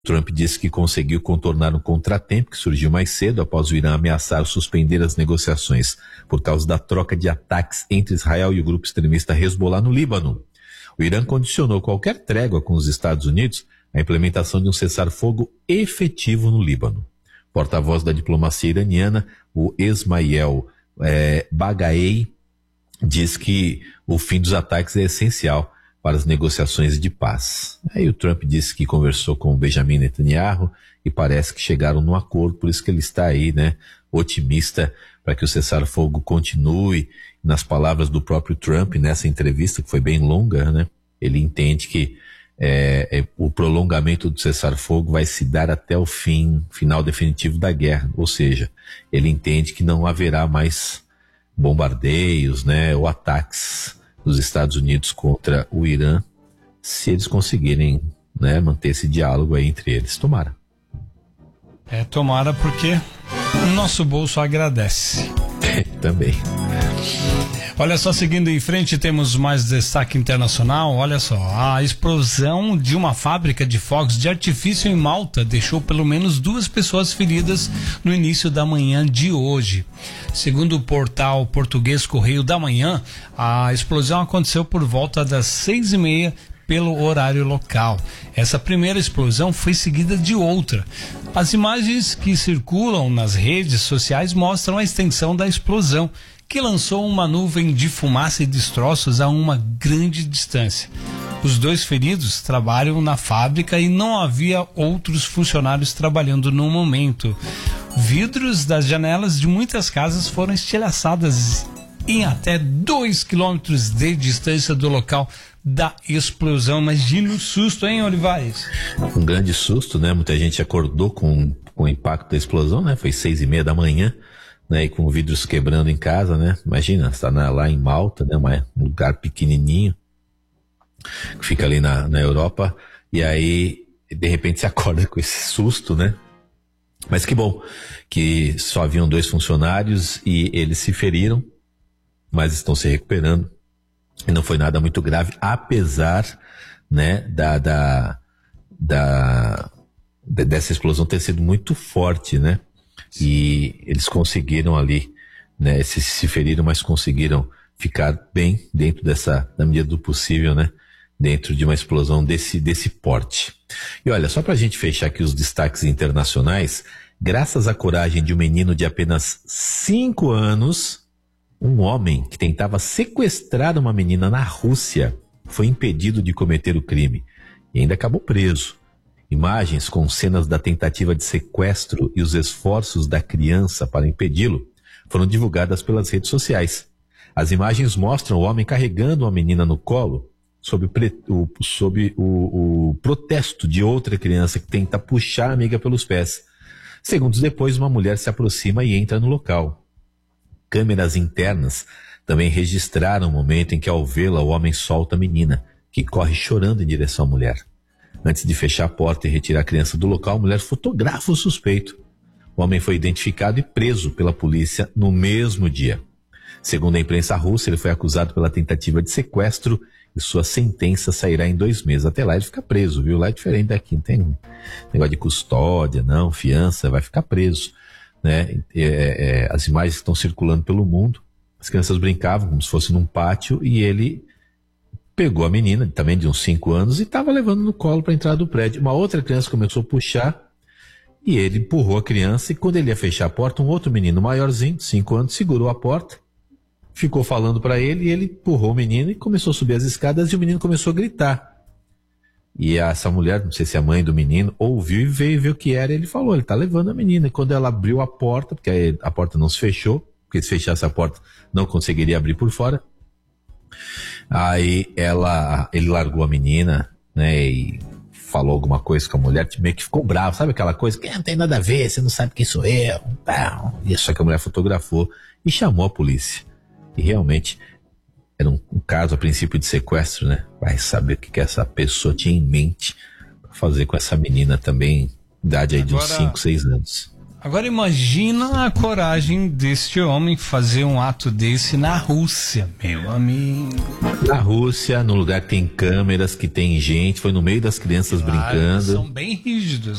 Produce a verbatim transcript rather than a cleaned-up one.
Trump disse que conseguiu contornar um contratempo que surgiu mais cedo após o Irã ameaçar suspender as negociações por causa da troca de ataques entre Israel e o grupo extremista Hezbollah no Líbano. O Irã condicionou qualquer trégua com os Estados Unidos à implementação de um cessar-fogo efetivo no Líbano. Porta-voz da diplomacia iraniana, o Esmael é, Bagaei, diz que o fim dos ataques é essencial para as negociações de paz. Aí o Trump disse que conversou com o Benjamin Netanyahu e parece que chegaram num acordo, por isso que ele está aí, né, otimista para que o cessar-fogo continue. Nas palavras do próprio Trump nessa entrevista, que foi bem longa, né, ele entende que é, é, o prolongamento do cessar-fogo vai se dar até o fim, final definitivo da guerra, ou seja, ele entende que não haverá mais bombardeios, né, ou ataques dos Estados Unidos contra o Irã, se eles conseguirem, né, manter esse diálogo aí entre eles. Tomara. É, tomara, porque o nosso bolso agradece. Também. Olha só, seguindo em frente, temos mais destaque internacional. Olha só, a explosão de uma fábrica de fogos de artifício em Malta deixou pelo menos duas pessoas feridas no início da manhã de hoje. Segundo o portal português Correio da Manhã, a explosão aconteceu por volta das seis e meia pelo horário local. Essa primeira explosão foi seguida de outra. As imagens que circulam nas redes sociais mostram a extensão da explosão, que lançou uma nuvem de fumaça e destroços a uma grande distância. Os dois feridos trabalham na fábrica e não havia outros funcionários trabalhando no momento. Vidros das janelas de muitas casas foram estilhaçadas em até dois quilômetros de distância do local da explosão. Imagina o susto, hein, Olivares? Um grande susto, né? Muita gente acordou com, com o impacto da explosão, né? Foi seis e meia da manhã, né? E com vidros quebrando em casa, né? Imagina, está lá em Malta, né? Um lugar pequenininho que fica ali na, na Europa, e aí de repente se acorda com esse susto, né? Mas que bom que só haviam dois funcionários e eles se feriram, mas estão se recuperando e não foi nada muito grave, apesar, né, da, da, da dessa explosão ter sido muito forte, né? E eles conseguiram ali, né, se, se feriram, mas conseguiram ficar bem dentro dessa, na medida do possível, né, dentro de uma explosão desse, desse porte. E olha, só pra gente fechar aqui os destaques internacionais, graças à coragem de um menino de apenas cinco anos, um homem que tentava sequestrar uma menina na Rússia foi impedido de cometer o crime e ainda acabou preso. Imagens com cenas da tentativa de sequestro e os esforços da criança para impedi-lo foram divulgadas pelas redes sociais. As imagens mostram o homem carregando uma menina no colo sob, pre, o, sob o, o protesto de outra criança que tenta puxar a amiga pelos pés. Segundos depois, uma mulher se aproxima e entra no local. Câmeras internas também registraram o momento em que, ao vê-la, o homem solta a menina, que corre chorando em direção à mulher. Antes de fechar a porta e retirar a criança do local, a mulher fotografa o suspeito. O homem foi identificado e preso pela polícia no mesmo dia. Segundo a imprensa russa, ele foi acusado pela tentativa de sequestro e sua sentença sairá em dois meses. Até lá ele fica preso, viu? Lá é diferente daqui, não tem negócio de custódia, não, fiança, vai ficar preso, né? É, é, as imagens estão circulando pelo mundo, as crianças brincavam como se fosse num pátio e ele pegou a menina, também de uns cinco anos, e estava levando no colo para entrar do prédio. Uma outra criança começou a puxar e ele empurrou a criança, e quando ele ia fechar a porta, um outro menino maiorzinho, de cinco anos, segurou a porta, ficou falando para ele, e ele empurrou o menino e começou a subir as escadas, e o menino começou a gritar. E essa mulher, não sei se é a mãe do menino, ouviu e veio ver o que era, e ele falou, ele tá levando a menina. E quando ela abriu a porta, porque a porta não se fechou, porque se fechasse a porta não conseguiria abrir por fora, aí ela, ele largou a menina, né, e falou alguma coisa com a mulher, meio que ficou bravo, sabe aquela coisa que não tem nada a ver, você não sabe quem sou eu, e só que a mulher fotografou e chamou a polícia. E realmente era um, um caso a princípio de sequestro, né? Vai saber o que, que essa pessoa tinha em mente para fazer com essa menina também, idade aí de uns cinco, seis anos. Agora imagina a coragem deste homem fazer um ato desse na Rússia, meu amigo. Na Rússia, num lugar que tem câmeras, que tem gente, foi no meio das crianças Claro, brincando. são bem rígidos.